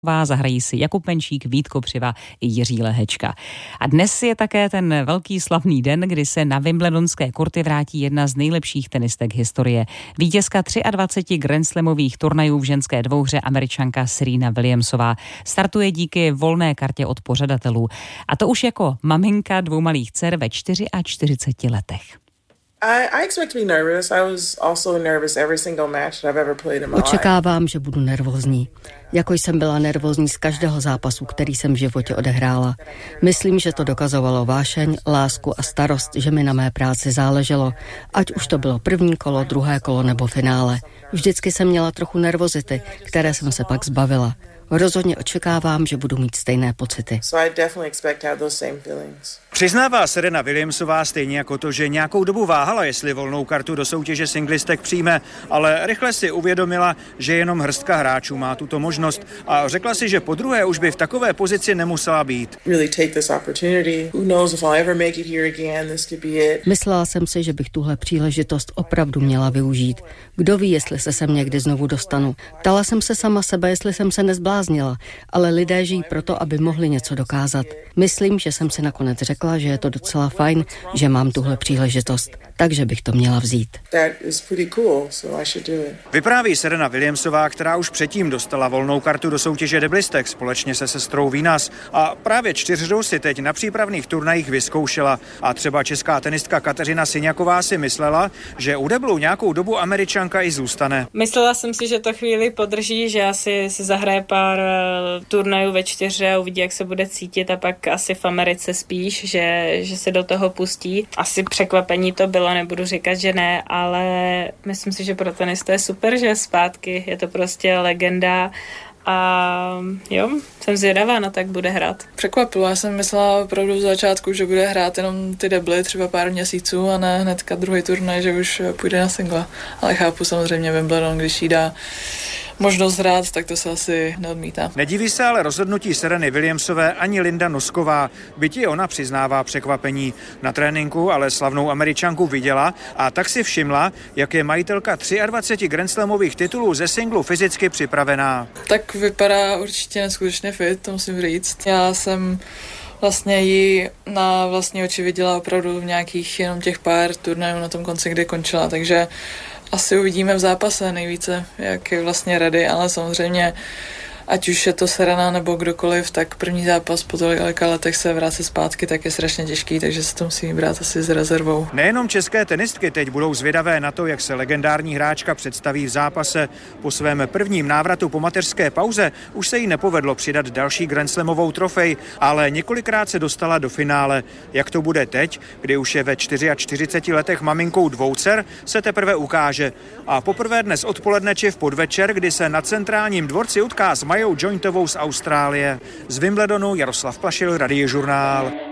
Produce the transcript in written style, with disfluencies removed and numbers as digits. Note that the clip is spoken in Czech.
Zahrají si Jakub Menšík, Vít Kopřiva i Jiří Lehečka. A dnes je také ten velký slavný den, kdy se na wimbledonské kurty vrátí jedna z nejlepších tenistek historie. Vítězka 23 grandslamových turnajů v ženské dvouhře, Američanka Serena Williamsová, startuje díky volné kartě od pořadatelů. A to už jako maminka dvou malých dcer ve 44 letech. I expect to be nervous. I was also nervous every single match that I've ever played in my life. Očekávám, že budu nervózní. Jako jsem byla nervózní z každého zápasu, který jsem v životě odehrála. Myslím, že to dokazovalo vášeň, lásku a starost, že mi na mé práci záleželo, ať už to bylo první kolo, druhé kolo nebo finále. Vždycky jsem měla trochu nervozity, které jsem se pak zbavila. Rozhodně očekávám, že budu mít stejné pocity. Přiznává Serena Williamsová stejně jako to, že nějakou dobu váhala, jestli volnou kartu do soutěže singlistek přijme, ale rychle si uvědomila, že jenom hrstka hráčů má tuto možnost a řekla si, že podruhé už by v takové pozici nemusela být. Myslela jsem si, že bych tuhle příležitost opravdu měla využít. Kdo ví, jestli se sem někdy znovu dostanu. Ptala jsem se sama sebe, jestli jsem se nezbláznila, ale lidé žijí proto, aby mohli něco dokázat. Myslím, že jsem si nakonec řekla, že je to docela fajn, že mám tuhle příležitost, takže bych to měla vzít. Vypráví Serena Williamsová, která už předtím dostala volnou kartu do soutěže deblistek společně se sestrou Venus a právě čtyřhru si teď na přípravných turnajích vyzkoušela. A třeba česká tenistka Kateřina Syňaková si myslela, že u deblu nějakou dobu Američanka i zůstane. Myslela jsem si, že to chvíli podrží, že asi si zahraje pár turnajů ve čtyře a uvidí, jak se bude cítit a pak asi v Americe spíš, že se do toho pustí. Asi překvapení to bylo, nebudu říkat, že ne, ale myslím si, že pro tenista je super, že je zpátky, je to prostě legenda a jo, jsem zvědavá na tak bude hrát. Překvapilo, já jsem myslela opravdu v začátku, že bude hrát jenom ty debly třeba pár měsíců a ne hnedka druhý turnaj, že už půjde na singla. Ale chápu samozřejmě Wimbledon, když jí dá možnost hrát, tak to se asi neodmítá. Nediví se ale rozhodnutí Sereny Williamsové ani Linda Nosková, byť i ona přiznává překvapení. Na tréninku ale slavnou Američanku viděla a tak si všimla, jak je majitelka 23 grandslamových titulů ze singlu fyzicky připravená. Tak vypadá určitě neskutečně fit, to musím říct. Já jsem vlastně ji na vlastní oči viděla opravdu v nějakých jenom těch pár turnajů na tom konci, kdy končila, takže asi uvidíme v zápase nejvíce, jak je vlastně ready, ale samozřejmě ať už je to Serena nebo kdokoliv, tak první zápas po tolika letech se vrátit zpátky, tak je strašně těžký, takže se to musí brát asi s rezervou. Nejenom české tenistky teď budou zvědavé na to, jak se legendární hráčka představí v zápase. Po svém prvním návratu po mateřské pauze už se jí nepovedlo přidat další grandslamovou trofej, ale několikrát se dostala do finále. Jak to bude teď, kdy už je ve 44 letech maminkou dvou dcer, se teprve ukáže. A poprvé dnes odpoledne či v podvečer, kdy se na centrálním dvorci utká s Majou Jointovou z Austrálie. Z Wimbledonu Jaroslav Plašil, Radiožurnál.